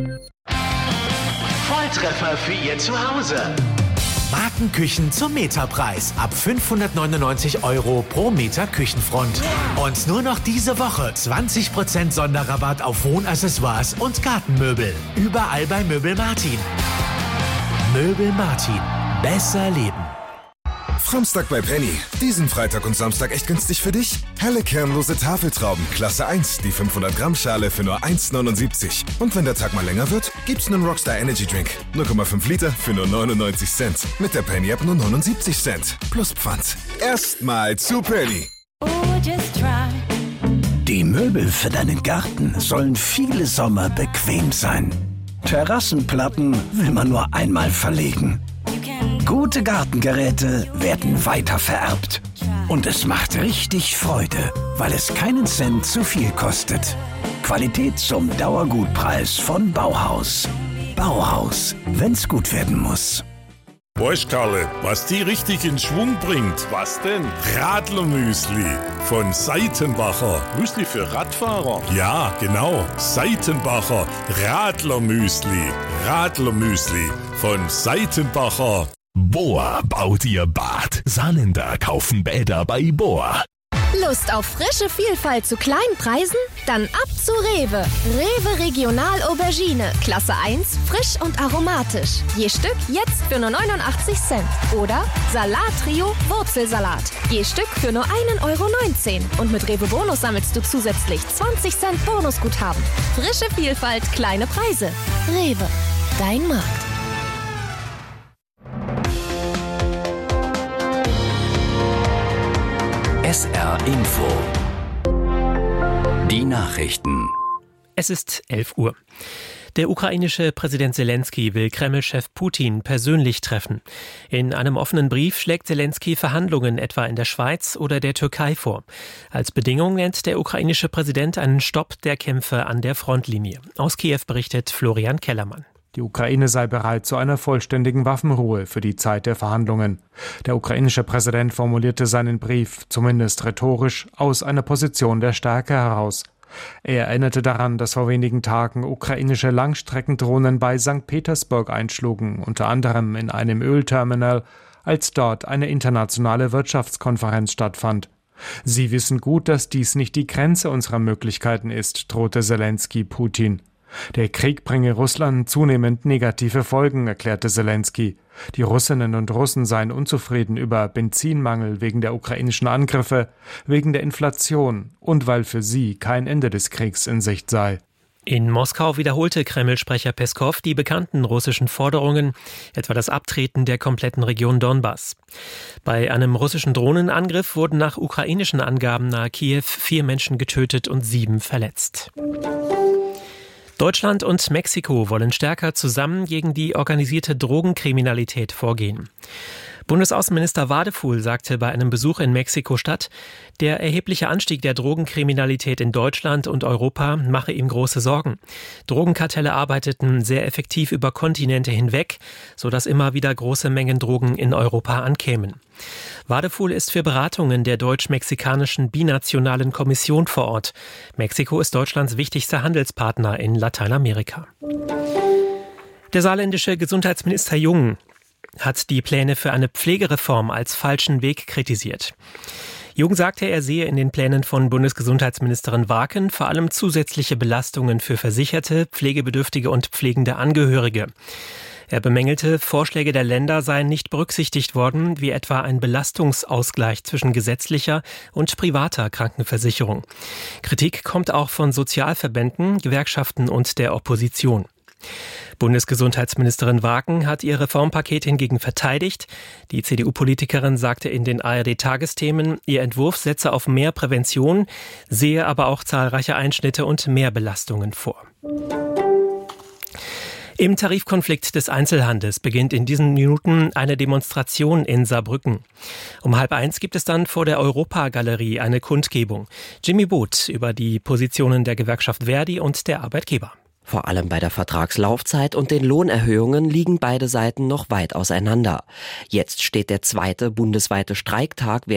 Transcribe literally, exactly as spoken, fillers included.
Volltreffer für Ihr Zuhause. Markenküchen zum Meterpreis. Ab fünfhundertneunundneunzig Euro pro Meter Küchenfront. Und nur noch diese Woche zwanzig Prozent Sonderrabatt auf Wohnaccessoires und Gartenmöbel. Überall bei Möbel Martin. Möbel Martin. Besser leben. Framstag bei Penny. Diesen Freitag und Samstag echt günstig für dich? Helle kernlose Tafeltrauben, Klasse eins, die fünfhundert Gramm Schale für nur eins neunundsiebzig. Und wenn der Tag mal länger wird, gibt's einen Rockstar Energy Drink. null Komma fünf Liter für nur neunundneunzig Cent. Mit der Penny App nur neunundsiebzig Cent. Plus Pfand. Erstmal zu Penny. Die Möbel für deinen Garten sollen viele Sommer bequem sein. Terrassenplatten will man nur einmal verlegen. Gute Gartengeräte werden weitervererbt. Und es macht richtig Freude, weil es keinen Cent zu viel kostet. Qualität zum Dauergutpreis von Bauhaus. Bauhaus, wenn's gut werden muss. Weißt, Karle, was die richtig in Schwung bringt? Was denn? Radlermüsli von Seitenbacher. Müsli für Radfahrer? Ja, genau. Seitenbacher Radlermüsli. Radlermüsli von Seitenbacher. Bohr baut ihr Bad. Saarländer kaufen Bäder bei Bohr. Lust auf frische Vielfalt zu kleinen Preisen? Dann ab zu Rewe. Rewe Regional Aubergine. Klasse eins, frisch und aromatisch. Je Stück jetzt für nur neunundachtzig Cent. Oder Salat Trio Wurzelsalat. Je Stück für nur ein Euro neunzehn. Und mit Rewe Bonus sammelst du zusätzlich zwanzig Cent Bonusguthaben. Frische Vielfalt, kleine Preise. Rewe, dein Markt. S R Info. Die Nachrichten. Es ist elf Uhr. Der ukrainische Präsident Selenskyj will Kreml-Chef Putin persönlich treffen. In einem offenen Brief schlägt Selenskyj Verhandlungen etwa in der Schweiz oder der Türkei vor. Als Bedingung nennt der ukrainische Präsident einen Stopp der Kämpfe an der Frontlinie. Aus Kiew berichtet Florian Kellermann. Die Ukraine sei bereit zu einer vollständigen Waffenruhe für die Zeit der Verhandlungen. Der ukrainische Präsident formulierte seinen Brief, zumindest rhetorisch, aus einer Position der Stärke heraus. Er erinnerte daran, dass vor wenigen Tagen ukrainische Langstreckendrohnen bei Sankt Petersburg einschlugen, unter anderem in einem Ölterminal, als dort eine internationale Wirtschaftskonferenz stattfand. Sie wissen gut, dass dies nicht die Grenze unserer Möglichkeiten ist, drohte Selenskyj Putin. Der Krieg bringe Russland zunehmend negative Folgen, erklärte Selenskyj. Die Russinnen und Russen seien unzufrieden über Benzinmangel wegen der ukrainischen Angriffe, wegen der Inflation und weil für sie kein Ende des Kriegs in Sicht sei. In Moskau wiederholte Kreml-Sprecher Peskow die bekannten russischen Forderungen, etwa das Abtreten der kompletten Region Donbass. Bei einem russischen Drohnenangriff wurden nach ukrainischen Angaben nahe Kiew vier Menschen getötet und sieben verletzt. Deutschland und Mexiko wollen stärker zusammen gegen die organisierte Drogenkriminalität vorgehen. Bundesaußenminister Wadefuhl sagte bei einem Besuch in Mexiko-Stadt, der erhebliche Anstieg der Drogenkriminalität in Deutschland und Europa mache ihm große Sorgen. Drogenkartelle arbeiteten sehr effektiv über Kontinente hinweg, sodass immer wieder große Mengen Drogen in Europa ankämen. Wadefuhl ist für Beratungen der deutsch-mexikanischen binationalen Kommission vor Ort. Mexiko ist Deutschlands wichtigster Handelspartner in Lateinamerika. Der saarländische Gesundheitsminister Jung hat die Pläne für eine Pflegereform als falschen Weg kritisiert. Jung sagte, er sehe in den Plänen von Bundesgesundheitsministerin Waken vor allem zusätzliche Belastungen für Versicherte, Pflegebedürftige und pflegende Angehörige. Er bemängelte, Vorschläge der Länder seien nicht berücksichtigt worden, wie etwa ein Belastungsausgleich zwischen gesetzlicher und privater Krankenversicherung. Kritik kommt auch von Sozialverbänden, Gewerkschaften und der Opposition. Bundesgesundheitsministerin Waken hat ihr Reformpaket hingegen verteidigt. Die C D U-Politikerin sagte in den A R D-Tagesthemen, ihr Entwurf setze auf mehr Prävention, sehe aber auch zahlreiche Einschnitte und mehr Belastungen vor. Im Tarifkonflikt des Einzelhandels beginnt in diesen Minuten eine Demonstration in Saarbrücken. Um halb eins gibt es dann vor der Europagalerie eine Kundgebung. Jimmy Booth über die Positionen der Gewerkschaft Verdi und der Arbeitgeber. Vor allem bei der Vertragslaufzeit und den Lohnerhöhungen liegen beide Seiten noch weit auseinander. Jetzt steht der zweite bundesweite Streiktag